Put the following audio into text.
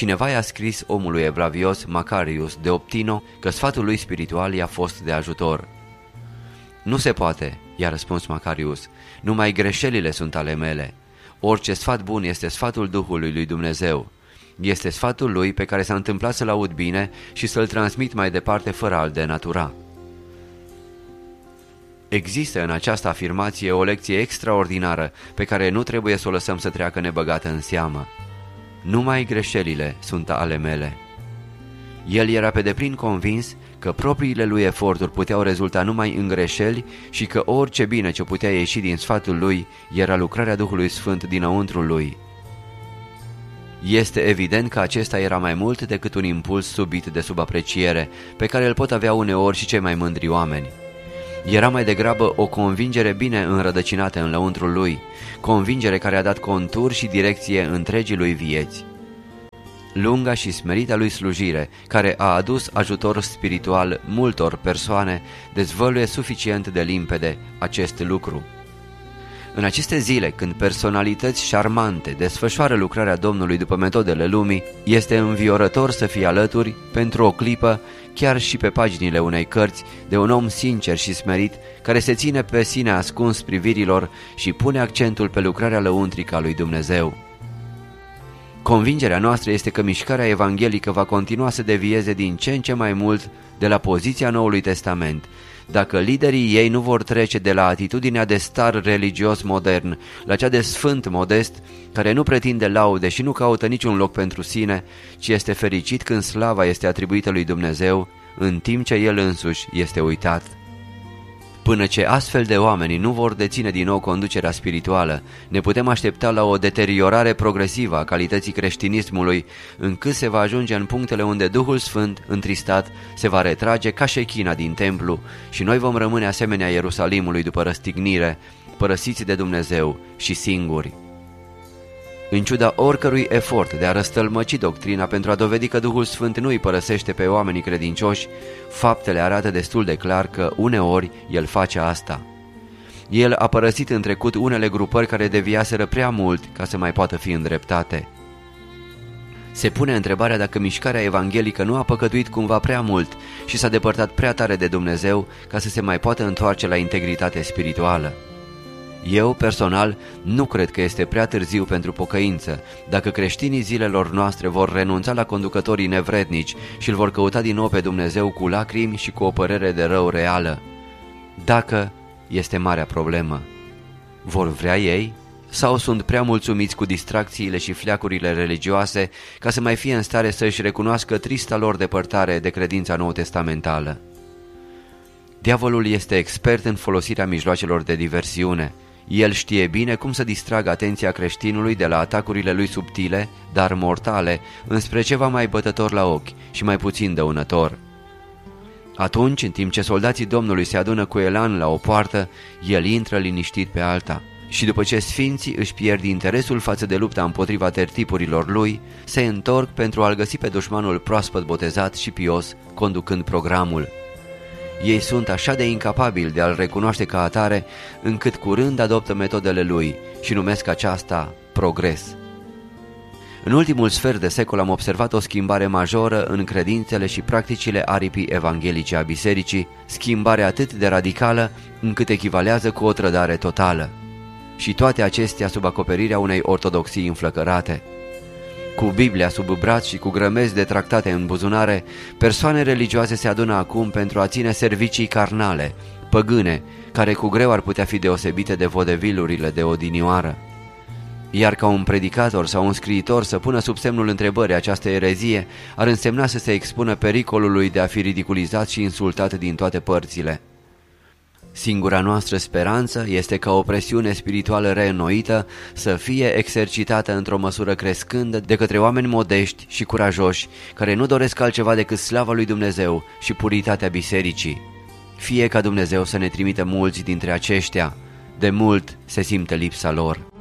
Cineva i-a scris omului evlavios Macarius de Optino că sfatul lui spiritual i-a fost de ajutor. Nu se poate, i-a răspuns Macarius, numai greșelile sunt ale mele. Orice sfat bun este sfatul Duhului lui Dumnezeu. Este sfatul lui pe care s-a întâmplat să-l aud bine și să-l transmit mai departe fără a-l denatura. Există în această afirmație o lecție extraordinară pe care nu trebuie să o lăsăm să treacă nebăgată în seamă. Numai greșelile sunt ale mele. El era pe deplin convins că propriile lui eforturi puteau rezulta numai în greșeli și că orice bine ce putea ieși din sfatul lui era lucrarea Duhului Sfânt dinăuntrul lui. Este evident că acesta era mai mult decât un impuls subit de subapreciere, pe care îl pot avea uneori și cei mai mândri oameni. Era mai degrabă o convingere bine înrădăcinată în lăuntrul lui, convingere care a dat contur și direcție întregii lui vieți. Lunga și smerita lui slujire, care a adus ajutor spiritual multor persoane, dezvăluie suficient de limpede acest lucru. În aceste zile, când personalități șarmante desfășoară lucrarea Domnului după metodele lumii, este înviorător să fii alături, pentru o clipă, chiar și pe paginile unei cărți, de un om sincer și smerit, care se ține pe sine ascuns privirilor și pune accentul pe lucrarea lăuntrică a lui Dumnezeu. Convingerea noastră este că mișcarea evanghelică va continua să devieze din ce în ce mai mult de la poziția Noului Testament, dacă liderii ei nu vor trece de la atitudinea de star religios modern la cea de sfânt modest, care nu pretinde laude și nu caută niciun loc pentru sine, ci este fericit când slava este atribuită lui Dumnezeu, în timp ce el însuși este uitat. Până ce astfel de oameni nu vor deține din nou conducerea spirituală, ne putem aștepta la o deteriorare progresivă a calității creștinismului, încât se va ajunge în punctele unde Duhul Sfânt, întristat, se va retrage ca șechina din templu și noi vom rămâne asemenea Ierusalimului după răstignire, părăsiți de Dumnezeu și singuri. În ciuda oricărui efort de a răstălmăci doctrina pentru a dovedi că Duhul Sfânt nu îi părăsește pe oamenii credincioși, faptele arată destul de clar că uneori El face asta. El a părăsit în trecut unele grupări care deviaseră prea mult ca să mai poată fi îndreptate. Se pune întrebarea dacă mișcarea evanghelică nu a păcătuit cumva prea mult și s-a depărtat prea tare de Dumnezeu ca să se mai poată întoarce la integritate spirituală. Eu, personal, nu cred că este prea târziu pentru pocăință, dacă creștinii zilelor noastre vor renunța la conducătorii nevrednici și îl vor căuta din nou pe Dumnezeu cu lacrimi și cu o părere de rău reală. Dacă este marea problemă. Vor vrea ei? Sau sunt prea mulțumiți cu distracțiile și fleacurile religioase ca să mai fie în stare să își recunoască trista lor depărtare de credința nou-testamentală? Diavolul este expert în folosirea mijloacelor de diversiune. El știe bine cum să distragă atenția creștinului de la atacurile lui subtile, dar mortale, înspre ceva mai bătător la ochi și mai puțin dăunător. Atunci, în timp ce soldații Domnului se adună cu elan la o poartă, el intră liniștit pe alta și după ce sfinții își pierd interesul față de lupta împotriva tertipurilor lui, se întorc pentru a-l găsi pe dușmanul proaspăt botezat și pios, conducând programul. Ei sunt așa de incapabili de a-l recunoaște ca atare, încât curând adoptă metodele lui și numesc aceasta progres. În ultimul sfert de secol am observat o schimbare majoră în credințele și practicile aripii evanghelice a bisericii, schimbare atât de radicală încât echivalează cu o trădare totală. Și toate acestea sub acoperirea unei ortodoxii înflăcărate. Cu Biblia sub braț și cu grămezi de tractate în buzunare, persoane religioase se adună acum pentru a ține servicii carnale, păgâne, care cu greu ar putea fi deosebite de vodevilurile de odinioară. Iar ca un predicator sau un scriitor să pună sub semnul întrebării această erezie, ar însemna să se expună pericolului de a fi ridiculizat și insultat din toate părțile. Singura noastră speranță este ca o presiune spirituală reînnoită să fie exercitată într-o măsură crescândă de către oameni modești și curajoși, care nu doresc altceva decât slava lui Dumnezeu și puritatea bisericii. Fie ca Dumnezeu să ne trimită mulți dintre aceștia, de mult se simte lipsa lor.